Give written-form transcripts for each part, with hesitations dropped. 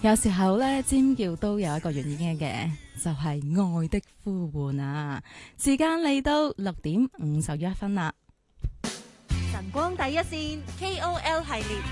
有時候咧尖叫都有一個原因嘅，就係愛的呼喚啊！時間嚟到6:51啦。 晨光第一線 KOL 系列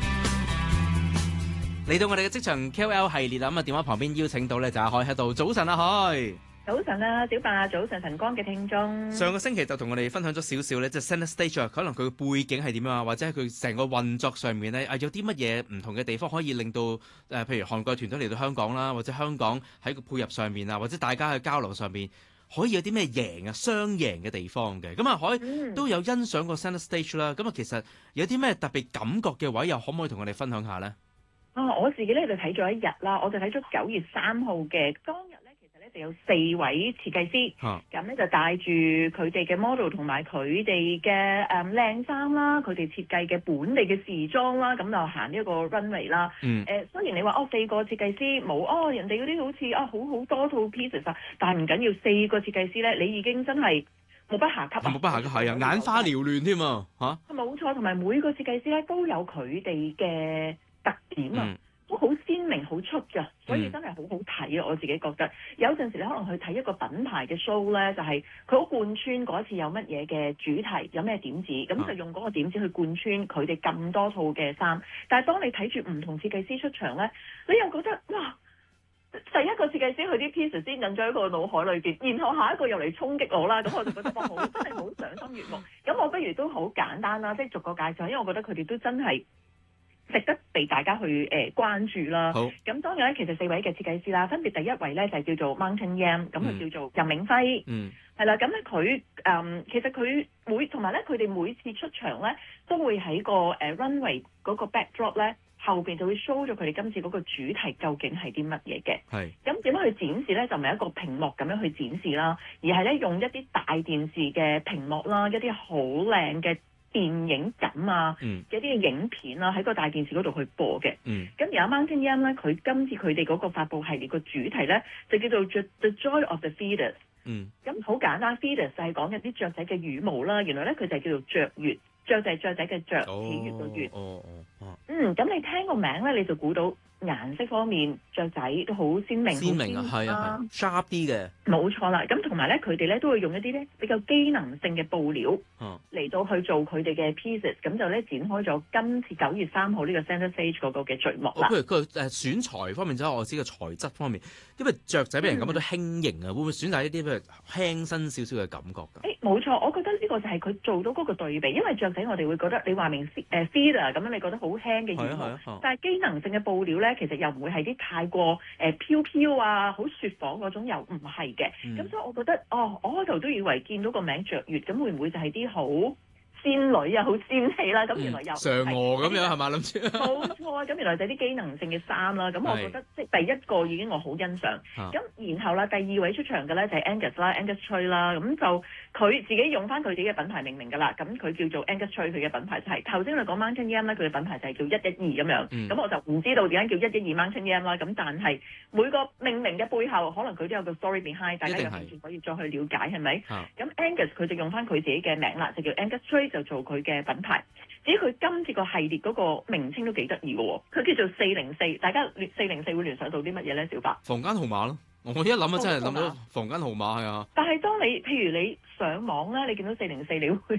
嚟到我哋嘅職場 KOL 系列啦，咁啊電話旁邊邀請到咧就阿海喺度。早晨阿海。 早晨啊，小白，早晨晨光嘅聽眾。 上個星期就同我哋分享咗少少咧，即係 Centre Stage 啊，可能佢嘅背景係點啊，或者係佢成個運作上面咧有啲乜嘢唔同嘅地方可以令到譬如韓國團隊嚟到香港啦，或者香港喺個配合上面啊，或者大家嘅交流上面可以有啲咩贏啊雙贏嘅地方嘅。咁啊海都有欣賞過 Centre Stage 啦，咁啊其實有啲咩特別感覺嘅位，又可唔可以同我哋分享下咧？ 我自己咧就睇咗一日啦，我就睇咗9月3號嘅當日咧，其實咧就有4位設計師，咁咧就帶住佢哋嘅 model 同埋佢哋嘅靚衫啦，佢哋設計嘅本地嘅時裝啦，咁就行呢一個 runway 啦。雖然你話4個設計師冇人哋嗰啲好似好多套 pieces 啊，但係唔緊要，4個設計師咧，你已經真係目不暇給啊！ 目不暇給係啊，眼花繚亂添啊嚇！ 冇錯，同埋每個設計師咧都有佢哋嘅特點啊，都好鮮明好出㗎，所以真係好好睇啊！我自己覺得有陣時你可能去睇一個品牌嘅 show 咧，就係佢好貫穿嗰一次有乜嘢嘅主題，有咩點子，咁就用嗰個點子去貫穿佢哋咁多套嘅衫。但係當你睇住唔同設計師出場咧，你又覺得哇！第一個設計師佢啲 pieces 先印咗喺個腦海裏邊，然後下一個又嚟衝擊我啦，咁我就覺得真係好賞心悅目。咁我不如都好簡單啦，即係逐個介紹，因為我覺得佢哋都真係值得被大家去關注啦。咁當然咧，其實4位嘅設計師啦，分別第一位咧就係叫做 Mountain Yam， 咁佢叫做任銘輝，係啦。咁咧佢其實佢同埋咧佢哋每次出場咧，都會喺個runway 嗰個 backdrop 咧後邊就會 show 咗佢哋今次嗰個主題究竟係啲乜嘢嘅。咁點樣去展示咧？就唔係一個屏幕咁樣去展示啦，而係咧用一啲大電視嘅屏幕啦，一啲好靚嘅電影感啊嘅一啲嘅影片啦，喺個大電視嗰度去播嘅。咁而家 Mountain Yam 咧，佢今次佢哋嗰個發佈系列個主題咧，就叫做 The Joy of the Feathers。咁好簡單 ，Feathers 就係講緊啲雀仔嘅羽毛啦。原來咧佢就係叫做雀躍，雀就係雀仔嘅雀，喜悅嘅悅。咁你聽個名咧，你就估到顏色方面雀仔都好鮮明啊，係啊，sharp 啲嘅。冇錯啦，咁同埋咧，佢哋咧都會用一啲咧比較機能性嘅布料嚟到去做佢哋嘅 pieces，咁就咧展開咗今次9月3號呢個 Centre Stage 嗰個嘅序幕啦。 佢選材方面，即係我知嘅材質方面，因為雀仔俾人感覺到輕盈啊，會唔會選擇一啲譬如輕身少少嘅感覺㗎？ 冇錯，我覺得呢個就係佢做到嗰個對比，因為雀仔我哋會覺得你話明feather 咁樣，你覺得好輕嘅羽毛，但係機能性嘅布料咧，其實又唔會係啲太過飄飄啊，好雪紡嗰種，又唔係嘅。咁所以我覺得我開頭都以為見到個名雀躍，咁會唔會就係啲好仙女啊，好仙氣啦，咁原來又嫦娥咁樣係嘛？諗住冇錯啊！咁原來就係啲機能性嘅衫啦，咁我覺得即係第一個已經我好欣賞。咁然後啦，第2位出場嘅咧就係 Angus 啦，Angus Choi 啦，咁就佢自己用翻佢自己嘅品牌命名㗎啦。咁佢叫做 Angus Choi，佢嘅品牌就係頭先我哋講 Mountain Yam 咧，佢嘅品牌就係叫112咁樣。咁我就唔知道點解叫112 Mountain Yam 啦。咁但係每個命名嘅背後，可能佢都有個 story behind， 大家有興趣可以再去了解係咪？咁 Angus 佢就用翻佢自己嘅名啦，就叫 Angus Choi，就做佢嘅品牌。至於佢今次個系列嗰個名稱都幾得意嘅喎，佢叫做404。大家404會聯想到啲乜嘢咧？小白， 房間號碼咯。我一諗真係諗到房間號碼係啊。 但係當你譬如你上網咧，你見到404，你會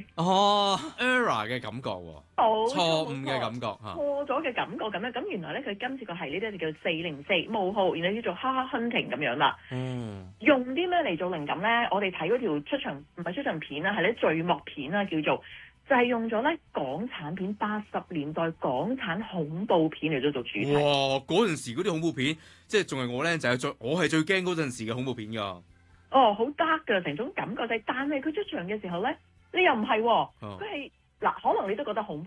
error 嘅感覺喎，錯誤嘅感覺嚇， 錯咗嘅感覺咁樣。咁原來咧佢今次個系列咧就叫404冒號，然後叫做哈哈 hunting 咁樣啦。用啲咩嚟做靈感咧？我哋睇嗰條唔係出場片啦，係咧序幕片啦，叫做。就係用咗咧港產片80年代港產恐怖片嚟做主題。哇！ 嗰陣時嗰啲恐怖片，即係仲係我咧，我係最驚嗰陣時嘅恐怖片㗎。 好 dark 㗎，成種感覺就係，但係佢出場嘅時候咧，你又唔係喎，佢係可能你都覺得恐怖。